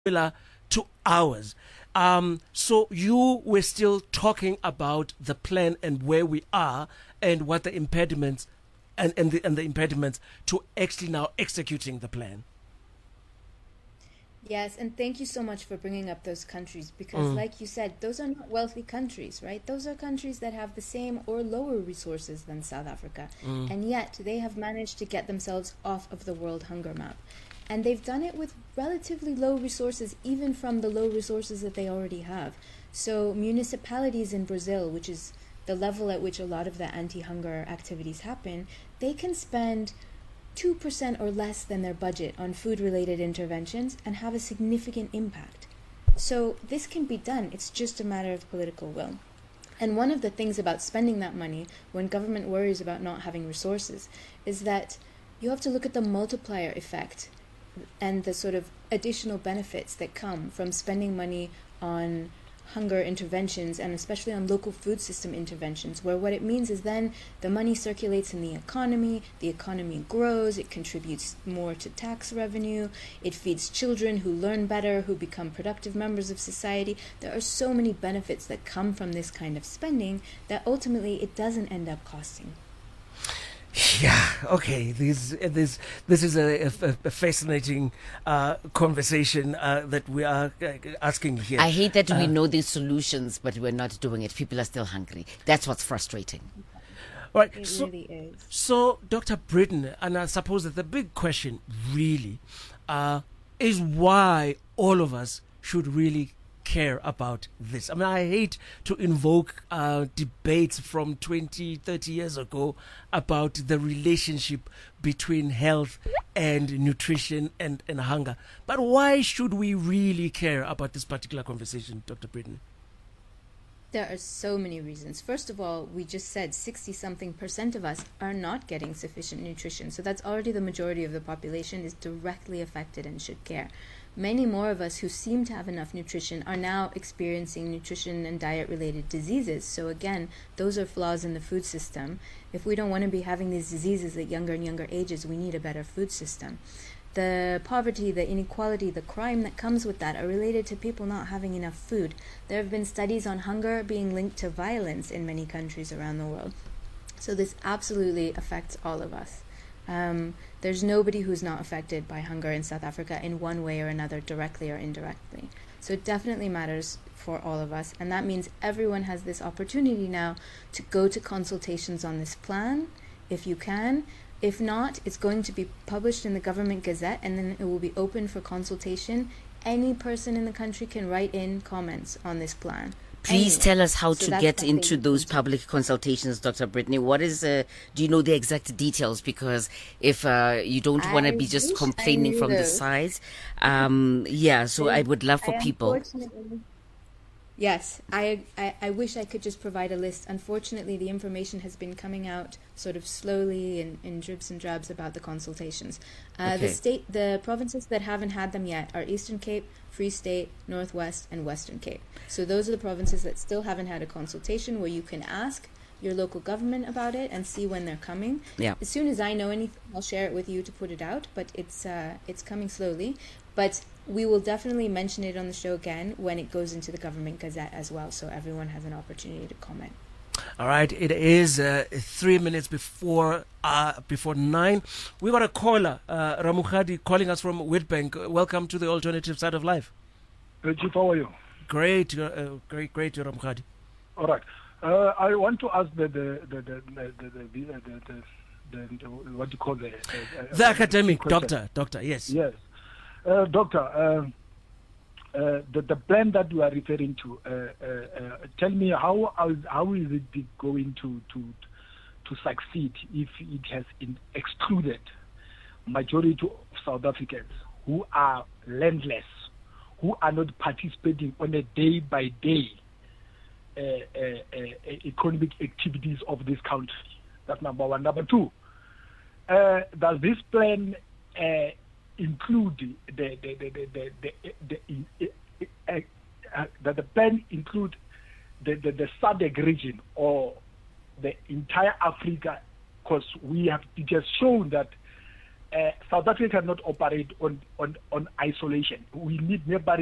similar to ours. So you were still talking about the plan and where we are and what the impediments and the impediments to actually now executing the plan. Yes, and thank you so much for bringing up those countries because, like you said, those are not wealthy countries, right? Those are countries that have the same or lower resources than South Africa, and yet they have managed to get themselves off of the world hunger map. And they've done it with relatively low resources, even from the low resources that they already have. So, municipalities in Brazil, which is the level at which a lot of the anti hunger activities happen, they can spend 2% or less than their budget on food-related interventions and have a significant impact. So this can be done. It's just a matter of political will. And one of the things about spending that money when government worries about not having resources is that you have to look at the multiplier effect and the sort of additional benefits that come from spending money on hunger interventions and especially on local food system interventions, where what it means is then the money circulates in the economy grows, it contributes more to tax revenue, it feeds children who learn better, who become productive members of society. There are so many benefits that come from this kind of spending that ultimately it doesn't end up costing. Yeah, okay. This is a fascinating conversation that we are asking here. I hate that we know these solutions, but we're not doing it. People are still hungry. That's what's frustrating. Right. It so, really is. So, Dr. Britton, and I suppose that the big question really is why all of us should really care about this. I mean, I hate to invoke debates from 20, 30 years ago about the relationship between health and nutrition and hunger. But why should we really care about this particular conversation, Dr. Britton? There are so many reasons. First of all, we just said 60-something% of us are not getting sufficient nutrition. So that's already the majority of the population is directly affected and should care. Many more of us who seem to have enough nutrition are now experiencing nutrition and diet-related diseases. So again, those are flaws in the food system. If we don't want to be having these diseases at younger and younger ages, we need a better food system. The poverty, the inequality, the crime that comes with that are related to people not having enough food. There have been studies on hunger being linked to violence in many countries around the world. So this absolutely affects all of us. There's nobody who's not affected by hunger in South Africa in one way or another, directly or indirectly. So it definitely matters for all of us. And that means everyone has this opportunity now to go to consultations on this plan, if you can. If not, it's going to be published in the Government Gazette, and then it will be open for consultation. Any person in the country can write in comments on this plan. Please Anyone. tell us how So to that's get something into you those can do. public consultations, Dr. Brittany. What is, do you know the exact details? Because if you don't want to I be just wish I complaining knew from the those. sides, so I would love for people. Yes, I wish I could just provide a list. Unfortunately, the information has been coming out sort of slowly in dribs and drabs about the consultations. Okay. The provinces that haven't had them yet are Eastern Cape, Free State, Northwest, and Western Cape. So those are the provinces that still haven't had a consultation where you can ask your local government about it and see when they're coming. Yeah. As soon as I know anything, I'll share it with you to put it out, but it's coming slowly. But we will definitely mention it on the show again when it goes into the Government Gazette as well, so everyone has an opportunity to comment. All right, it is 3 minutes before 9. We got a caller, Ramukhadi, calling us from Witbank. Welcome to the alternative side of life. Chief, how are you? Great, great, Ramukhadi. All right. I want to ask the what do you call The academic question. doctor, yes. Yes, doctor. The plan that you are referring to. Tell me how is it going to succeed if it has excluded majority of South Africans who are landless, who are not participating on a day-by-day economic activities of this country. That's number one. Number two, does this plan include the plan include the SADC region or the entire Africa? Because it has shown that South Africa cannot operate on isolation. We need neighboring